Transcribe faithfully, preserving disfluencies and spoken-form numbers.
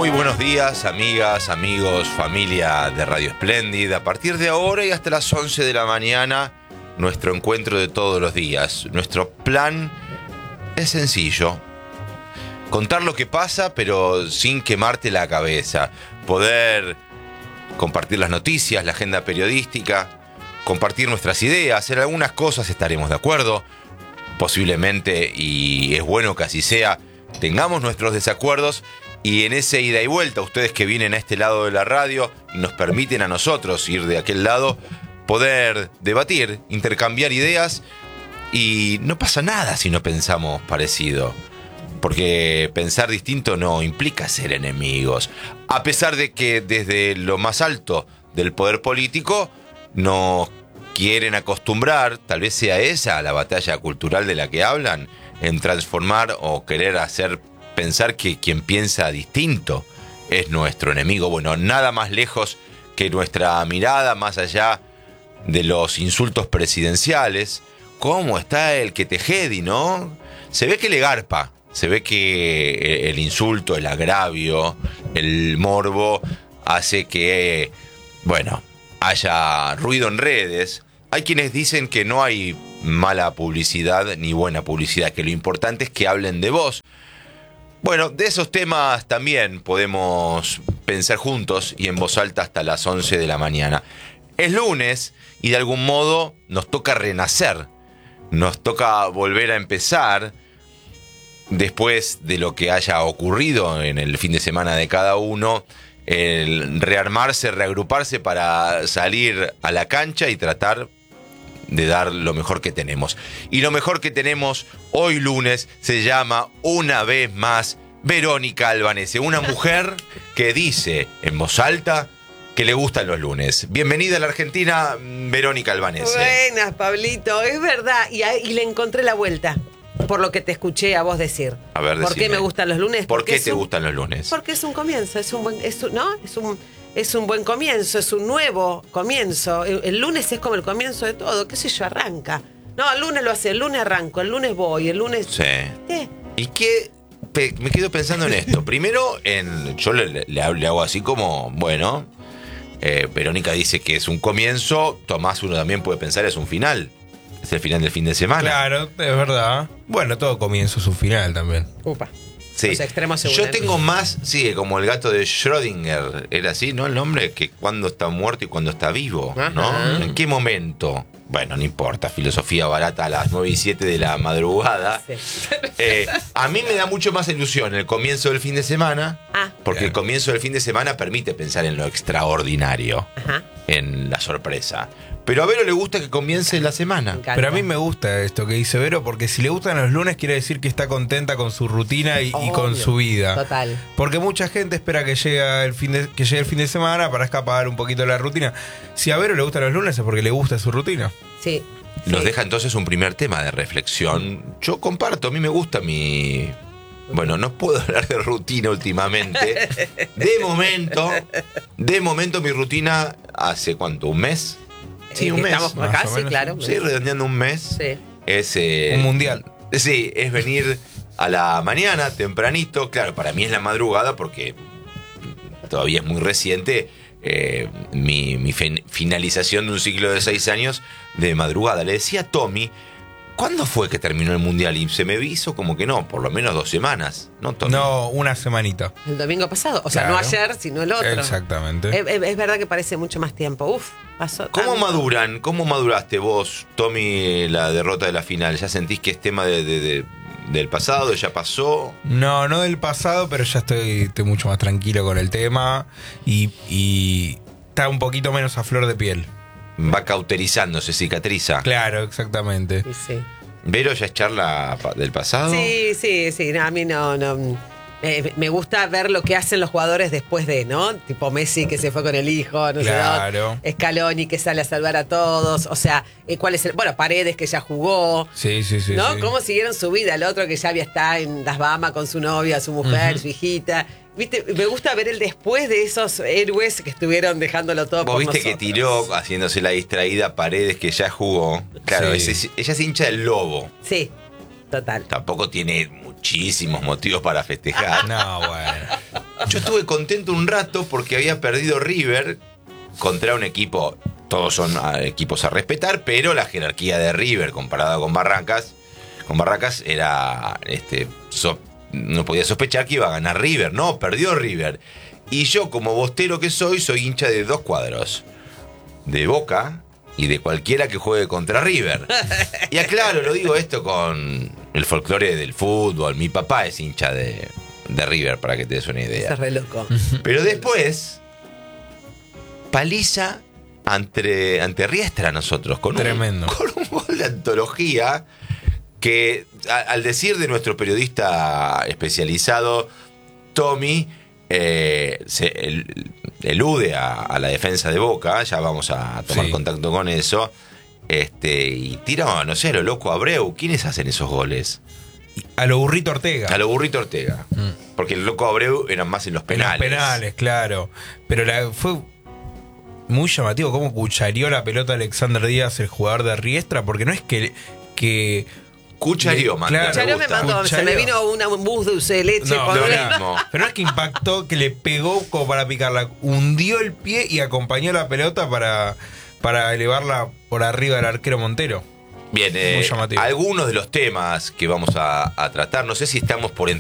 Muy buenos días, amigas, amigos, familia de Radio Espléndida. A partir de ahora y hasta las once de la mañana, nuestro encuentro de todos los días. Nuestro plan es sencillo. Contar lo que pasa, pero sin quemarte la cabeza. Poder compartir las noticias, la agenda periodística, compartir nuestras ideas. En algunas cosas estaremos de acuerdo. Posiblemente, y es bueno que así sea, tengamos nuestros desacuerdos. Y en ese ida y vuelta, ustedes que vienen a este lado de la radio y nos permiten a nosotros ir de aquel lado, poder debatir, intercambiar ideas, y no pasa nada si no pensamos parecido. Porque pensar distinto no implica ser enemigos. A pesar de que desde lo más alto del poder político nos quieren acostumbrar, tal vez sea esa la batalla cultural de la que hablan, en transformar o querer hacer pensar que quien piensa distinto es nuestro enemigo. Bueno, nada más lejos que nuestra mirada, más allá de los insultos presidenciales. ¿Cómo está el que tejedi, no? Se ve que le garpa, se ve que el insulto, el agravio, el morbo hace que, bueno, haya ruido en redes. Hay quienes dicen que no hay mala publicidad ni buena publicidad, que lo importante es que hablen de vos. Bueno, de esos temas también podemos pensar juntos y en voz alta hasta las once de la mañana. Es lunes y de algún modo nos toca renacer, nos toca volver a empezar después de lo que haya ocurrido en el fin de semana de cada uno, el rearmarse, reagruparse para salir a la cancha y tratar de dar lo mejor que tenemos. Y lo mejor que tenemos hoy lunes se llama, una vez más, Verónica Albanese, una mujer que dice en voz alta que le gustan los lunes. Bienvenida a la Argentina, Verónica Albanese. Buenas, Pablito, es verdad, y, y le encontré la vuelta, por lo que te escuché a vos decir. A ver, ¿Por qué me gustan los lunes? ¿Por qué te un, gustan los lunes? Porque es un comienzo, es un buen, es un, ¿no? Es un Es un buen comienzo, es un nuevo comienzo. El, el lunes es como el comienzo de todo, qué sé yo, arranca. No, el lunes lo hace, el lunes arranco, el lunes voy, el lunes... Sí. ¿Qué? ¿Y qué? Pe- me quedo pensando en esto. Primero, en, yo le, le, le hago así como, bueno, eh, Verónica dice que es un comienzo, Tomás uno también puede pensar es un final. Es el final del fin de semana. Claro, es verdad. Bueno, todo comienzo es un final también. Upa. Sí. Los extremos se Yo unen. tengo más, sí, como el gato de Schrödinger, era así, ¿no? El nombre, que cuando está muerto y cuando está vivo, ¿no? Ajá. ¿En qué momento? Bueno, no importa, filosofía barata a las nueve y siete de la madrugada. Sí. Eh, a mí me da mucho más ilusión el comienzo del fin de semana, Ah. porque Bien. el comienzo del fin de semana permite pensar en lo extraordinario, Ajá. en la sorpresa. Pero a Vero le gusta que comience la semana. Me encanta. Pero a mí me gusta esto que dice Vero, porque si le gustan los lunes quiere decir que está contenta con su rutina y, y Obvio. con su vida. Total. Porque mucha gente espera que llegue el fin de, que llegue el fin de semana para escapar un poquito de la rutina. Si a Vero le gustan los lunes es porque le gusta su rutina. Sí. Nos sí. deja entonces un primer tema de reflexión. Yo comparto, a mí me gusta mi... Bueno, no puedo hablar de rutina últimamente. De momento, de momento mi rutina hace ¿cuánto? ¿Un mes? Sí, un mes. Estamos Más acá, o sí, menos, claro. Sí, redondeando un mes. Sí. Es... eh, Un mundial. Sí, es venir a la mañana, tempranito. Claro, para mí es la madrugada porque todavía es muy reciente eh, mi, mi fin- finalización de un ciclo de seis años de madrugada. Le decía a Tommy, ¿cuándo fue que terminó el mundial? Y se me hizo como que no, por lo menos dos semanas. ¿No, Tommy? No, una semanita. El domingo pasado. O sea, Claro. no ayer, sino el otro. Exactamente. Es, es- es verdad que parece mucho más tiempo. Uf, pasó. ¿Cómo tanto. maduran? ¿Cómo maduraste vos, Tommy, la derrota de la final? ¿Ya sentís que es tema de, de- de- del pasado? ¿Ya pasó? No, no del pasado, pero ya estoy, estoy mucho más tranquilo con el tema y, y está un poquito menos a flor de piel. Va cauterizando, se cicatriza. Claro, exactamente. Sí, sí. ¿Vero ya es charla pa- del pasado? Sí, sí, sí. No, a mí no, no. Eh, me gusta ver lo que hacen los jugadores después de, ¿no? Tipo Messi que se fue con el hijo, no Claro. sé, Scaloni que sale a salvar a todos. O sea, eh, ¿cuál es el? Bueno, Paredes que ya jugó. Sí, sí, sí. ¿No? sí. ¿Cómo siguieron su vida? El otro que ya había está en las Bahamas con su novia, su mujer, Ujú. su hijita. ¿Viste? Me gusta ver el después de esos héroes que estuvieron dejándolo todo Vos por viste nosotros. que tiró haciéndose la distraída Paredes que ya jugó. Claro, Sí. ese- ella es hincha del Lobo. Sí, total. Tampoco tiene muchísimos motivos para festejar. No, bueno. Yo estuve contento un rato porque había perdido River contra un equipo, todos son uh, equipos a respetar, pero la jerarquía de River comparada con Barrancas, con Barracas era, este, so, no podía sospechar que iba a ganar River, no, perdió River. Y yo, como bostero que soy, soy hincha de dos cuadros, de Boca y de cualquiera que juegue contra River. Y aclaro, lo digo esto con el folclore del fútbol, mi papá es hincha de, de River, para que te des una idea. Es re loco. Pero después, paliza ante, ante Riestra nosotros, con Tremendo. un, con un gol de antología que, a, al decir de nuestro periodista especializado, Tommy, eh, se el, elude a, a la defensa de Boca, ya vamos a tomar Sí. contacto con eso, este y tira, no sé, a lo loco Abreu. ¿Quiénes hacen esos goles? A lo Burrito Ortega. A lo Burrito Ortega. Mm. Porque el loco Abreu eran más en los En penales. los penales, claro. Pero la, fue muy llamativo cómo cuchareó la pelota Alexander Díaz, el jugador de Riestra, porque no es que... que Cuchareó, Le- man. claro. me Cuchareó me gusta. mandó, se Cuchareó. me vino una, un bus de dulce de leche. No, por Lo una- mismo. pero no es que impactó, que le pegó como para picarla, hundió el pie y acompañó la pelota para, para elevarla por arriba del arquero Montero. Bien, eh, Muy llamativo. algunos de los temas que vamos a, a tratar, no sé si estamos por